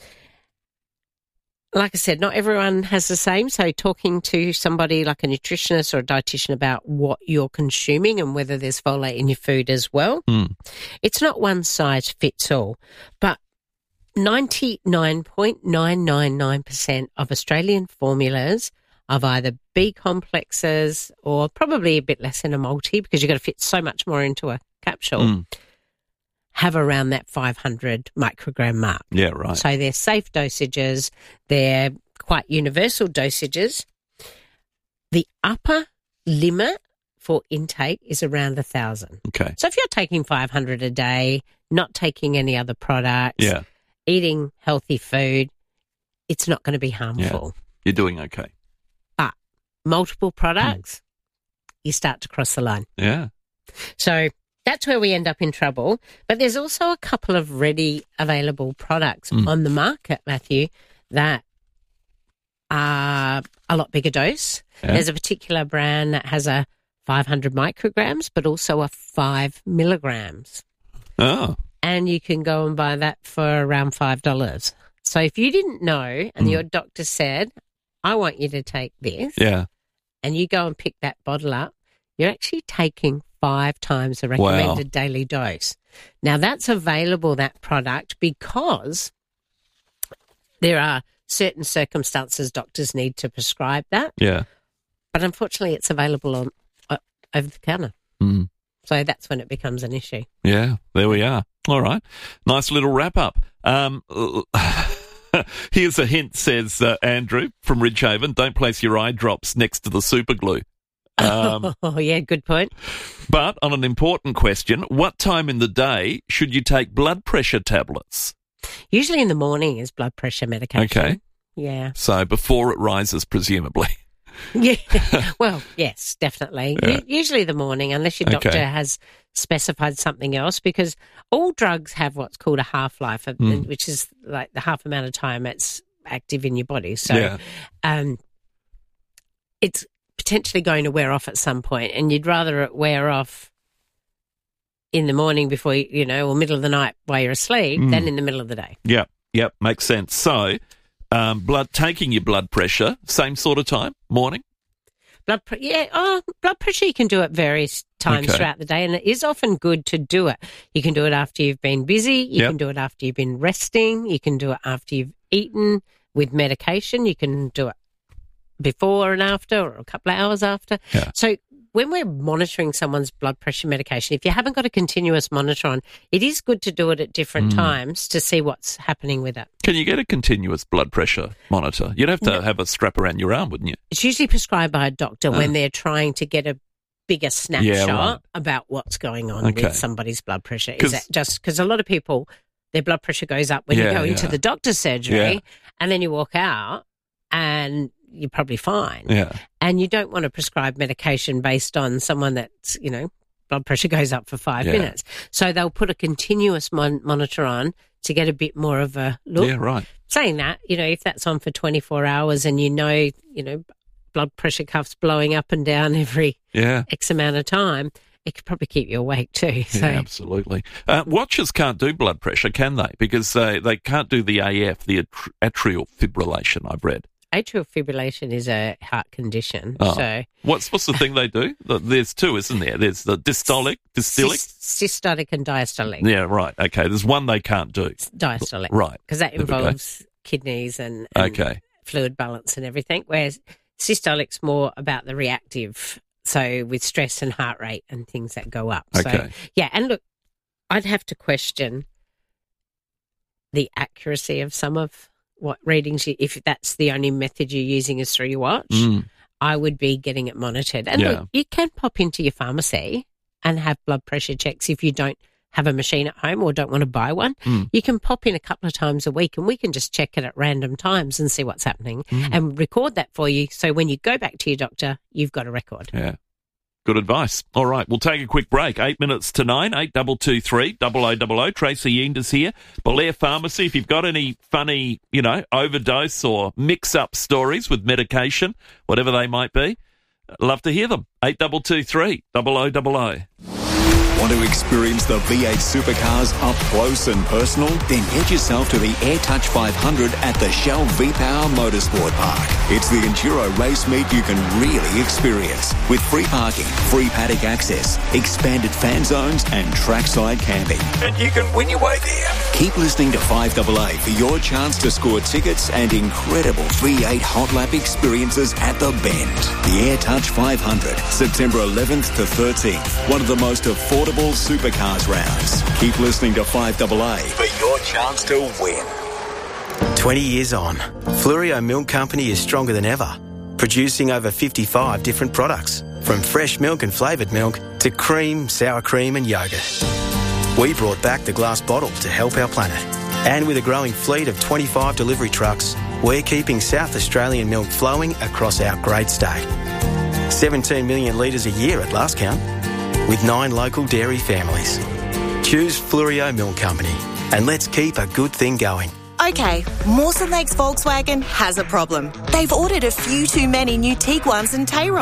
Like I said, not everyone has the same. So talking to somebody like a nutritionist or a dietitian about what you're consuming and whether there's folate in your food as well. Mm. It's not one size fits all, but ninety-nine point nine nine nine percent of Australian formulas of either B complexes or probably a bit less in a multi, because you've got to fit so much more into a capsule, Mm. have around that five hundred microgram mark. Yeah, right. So they're safe dosages. They're quite universal dosages. The upper limit for intake is around one thousand. Okay. So if you're taking five hundred a day, not taking any other products, Yeah. eating healthy food, it's not going to be harmful. You're doing okay. But multiple products, you start to cross the line. Yeah. So that's where we end up in trouble. But there's also a couple of ready available products Mm. on the market, Matthew, that are a lot bigger dose. Yeah. There's a particular brand that has a five hundred micrograms, but also a five milligrams. Oh. And you can go and buy that for around five dollars. So if you didn't know and Mm. your doctor said, I want you to take this, Yeah. and you go and pick that bottle up, you're actually taking five times the Wow. recommended daily dose. Now, that's available, that product, because there are certain circumstances, doctors need to prescribe that. Yeah. But unfortunately, it's available on uh, over the counter. Mm. So that's when it becomes an issue. Yeah, there we are. All right. Nice little wrap up. Um, here's a hint, says uh, Andrew from Ridgehaven. Don't place your eye drops next to the super glue. Um, oh, yeah, good point. But on an important question, what time in the day should you take blood pressure tablets? Usually in the morning is blood pressure medication. Okay. Yeah. So before it rises, presumably. Yeah. Well, yes, definitely. Yeah. U- usually the morning, unless your doctor Okay. has specified something else, because all drugs have what's called a half-life, uh, Mm. which is like the half amount of time it's active in your body. So Yeah. um, it's potentially going to wear off at some point, and you'd rather it wear off in the morning before, you, you know, or middle of the night while you're asleep Mm. than in the middle of the day. Yep, yep, makes sense. So, um, blood taking your blood pressure, same sort of time, morning? Blood pre- yeah, oh, blood pressure you can do at various times Okay. throughout the day, and it is often good to do it. You can do it after you've been busy, you Yep. can do it after you've been resting, you can do it after you've eaten with medication, you can do it before and after or a couple of hours after. Yeah. So when we're monitoring someone's blood pressure medication, if you haven't got a continuous monitor on, it is good to do it at different Mm. times to see what's happening with it. Can you get a continuous blood pressure monitor? You'd have to No. have a strap around your arm, wouldn't you? It's usually prescribed by a doctor Oh. when they're trying to get a bigger snapshot Yeah, right. about what's going on Okay. with somebody's blood pressure. 'Cause- Is that just because a lot of people, their blood pressure goes up when Yeah, you go into yeah. the doctor's surgery, Yeah. and then you walk out and you're probably fine. Yeah. And you don't want to prescribe medication based on someone that's, you know, blood pressure goes up for five Yeah. minutes. So they'll put a continuous mon- monitor on to get a bit more of a look. Yeah, right. Saying that, you know, if that's on for twenty-four hours and you know, you know, blood pressure cuffs blowing up and down every Yeah. X amount of time, it could probably keep you awake too. So Yeah, absolutely. Uh, watches can't do blood pressure, can they? Because uh, they can't do the A F, the atri- atrial fibrillation, I've read. atrial fibrillation is a heart condition. Oh. So What's what's the thing they do? The- There's two, isn't there? There's the dystolic, dystolic. sys- systolic and diastolic. Yeah, right. Okay, there's one they can't do. Diastolic. Right. Because that There we go. involves kidneys and, and Okay. fluid balance and everything, whereas systolic's more about the reactive, so with stress and heart rate and things that go up. So, Okay. yeah, and look, I'd have to question the accuracy of some of what readings, you, if that's the only method you're using is through your watch. Mm. I would be getting it monitored. And Yeah. look, you can pop into your pharmacy and have blood pressure checks if you don't have a machine at home or don't want to buy one. Mm. You can pop in a couple of times a week and we can just check it at random times and see what's happening Mm. and record that for you. So when you go back to your doctor, you've got a record. Yeah. Good advice. All right, we'll take a quick break. Eight minutes to nine, eight double two three, double O double O. Tracy Yeendas here. Belair Pharmacy. If you've got any funny, you know, overdose or mix-up stories with medication, whatever they might be, love to hear them. Eight double two three, double O double O. Want to experience the V eight supercars up close and personal? Then head yourself to the AirTouch five hundred at the Shell V-Power Motorsport Park. It's the enduro race meet you can really experience, with free parking, free paddock access, expanded fan zones and trackside camping. And you can win your way there. Keep listening to five double A for your chance to score tickets and incredible V eight hot lap experiences at the Bend. The AirTouch five hundred, September eleventh to thirteenth. One of the most affordable supercars rounds. Keep listening to five double A for your chance to win. twenty years on, Flurio Milk Company is stronger than ever, producing over fifty-five different products, from fresh milk and flavoured milk to cream, sour cream and yoghurt. We brought back the glass bottle to help our planet. And with a growing fleet of twenty-five delivery trucks, we're keeping South Australian milk flowing across our great state. seventeen million litres a year at last count, with nine local dairy families. Choose Flurio Milk Company, and let's keep a good thing going. Okay, Mawson Lakes Volkswagen has a problem. They've ordered a few too many new Tiguans and Tayrons.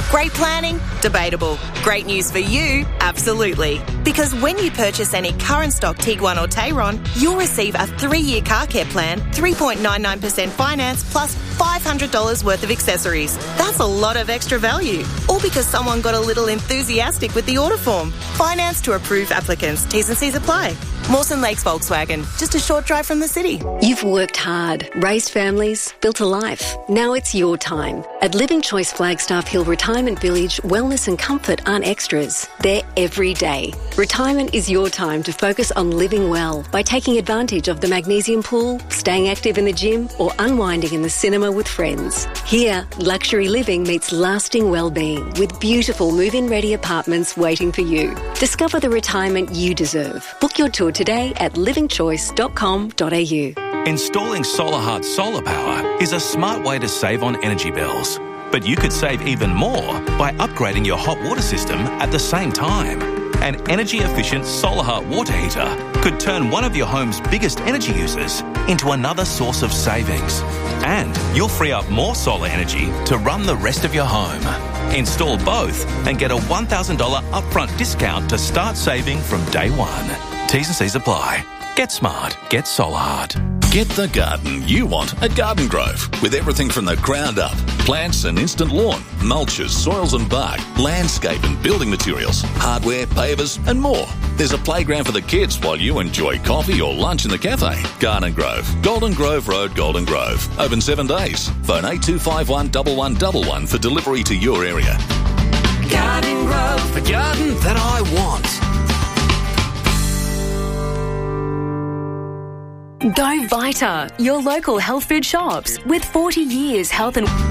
Great planning? Debatable. Great news for you? Absolutely. Because when you purchase any current stock Tiguan or Tayron, you'll receive a three-year car care plan, three point nine nine percent finance plus five hundred dollars worth of accessories. That's a lot of extra value. All because someone got a little enthusiastic with the order form. Finance to approved applicants. T's and C's apply. Mawson Lakes Volkswagen. Just a short drive from the city. You've worked hard, raised families, built a life. Now it's your time. At Living Choice Flagstaff Hill Retirement Village, wellness and comfort aren't extras. They're every day. Retirement is your time to focus on living well by taking advantage of the magnesium pool, staying active in the gym, or unwinding in the cinema with friends. Here, luxury living meets lasting well-being with beautiful move-in ready apartments waiting for you. Discover the retirement you deserve. Book your tour today at living choice dot com dot a u. Installing SolarHeart solar power is a smart way to save on energy bills. But you could save even more by upgrading your hot water system at the same time. An energy-efficient SolarHeart water heater could turn one of your home's biggest energy users into another source of savings. And you'll free up more solar energy to run the rest of your home. Install both and get a one thousand dollars upfront discount to start saving from day one. T's and C's apply. Get smart. Get SolarHeart. Get the garden you want at Garden Grove. With everything from the ground up. Plants and instant lawn, mulches, soils and bark, landscape and building materials, hardware, pavers and more. There's a playground for the kids while you enjoy coffee or lunch in the cafe. Garden Grove. Golden Grove Road, Golden Grove. Open seven days. Phone eight two five one, one one one one for delivery to your area. Garden Grove, the garden that I want. Go Vita, your local health food shops with forty years health and